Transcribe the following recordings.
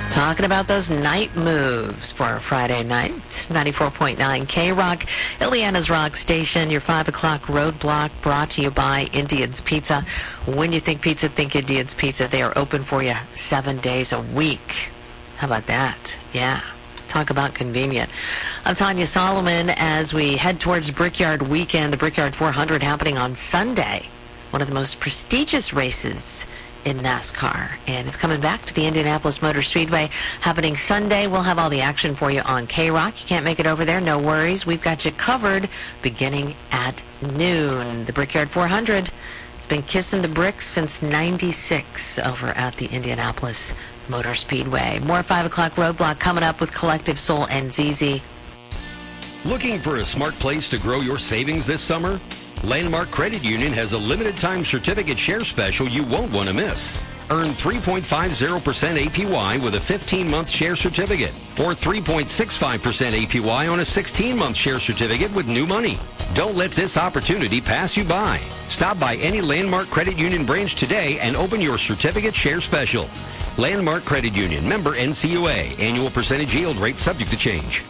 Talking about those night moves for Friday night. 94.9 K-Rock, Ileana's Rock Station. Your 5 o'clock roadblock brought to you by Indian's Pizza. When you think pizza, think Indian's Pizza. They are open for you 7 days a week. How about that? Yeah. Talk about convenient. I'm Tanya Solomon as we head towards Brickyard Weekend. The Brickyard 400 happening on Sunday. One of the most prestigious races in NASCAR, and it's coming back to the Indianapolis Motor Speedway happening Sunday. We'll have all the action for you on K-Rock. You can't make it over there, no worries. We've got you covered beginning at noon. The Brickyard 400, it's been kissing the bricks since 96 over at the Indianapolis Motor Speedway. More 5 o'clock roadblock coming up with Collective Soul and ZZ. Looking for a smart place to grow your savings this summer? Landmark Credit Union has a limited-time certificate share special you won't want to miss. Earn 3.50% APY with a 15-month share certificate, or 3.65% APY on a 16-month share certificate with new money. Don't let this opportunity pass you by. Stop by any Landmark Credit Union branch today and open your certificate share special. Landmark Credit Union, member NCUA. Annual percentage yield rate subject to change.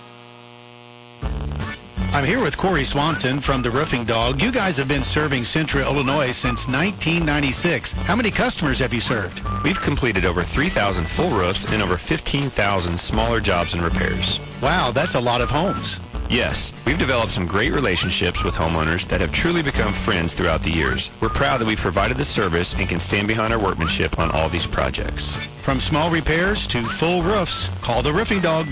I'm here with Corey Swanson from The Roofing Dog. You guys have been serving Central Illinois since 1996. How many customers have you served? We've completed over 3,000 full roofs and over 15,000 smaller jobs and repairs. Wow, that's a lot of homes. Yes, we've developed some great relationships with homeowners that have truly become friends throughout the years. We're proud that we've provided the service and can stand behind our workmanship on all these projects. From small repairs to full roofs, call The Roofing Dog.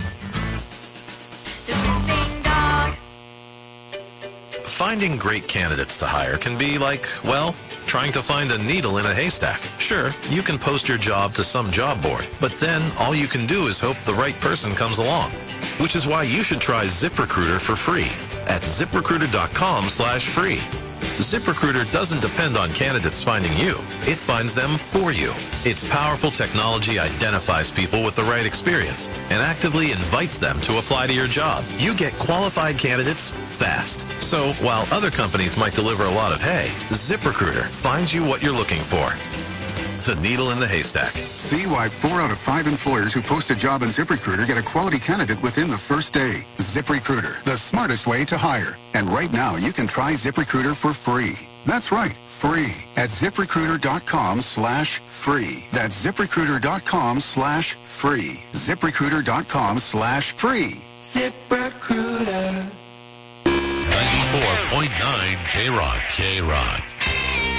Finding great candidates to hire can be like, well, trying to find a needle in a haystack. Sure, you can post your job to some job board, but then all you can do is hope the right person comes along. Which is why you should try ZipRecruiter for free at ZipRecruiter.com/free. ZipRecruiter doesn't depend on candidates finding you. It finds them for you. Its powerful technology identifies people with the right experience and actively invites them to apply to your job. You get qualified candidates fast. So while other companies might deliver a lot of hay, ZipRecruiter finds you what you're looking for. The needle in the haystack. See why 4 out of 5 employers who post a job in ZipRecruiter get a quality candidate within the first day. ZipRecruiter, the smartest way to hire. And right now, you can try ZipRecruiter for free. That's right, free at ZipRecruiter.com/free. That's ZipRecruiter.com/free. ZipRecruiter.com/free. ZipRecruiter. 94.9 K-Rock. K-Rock.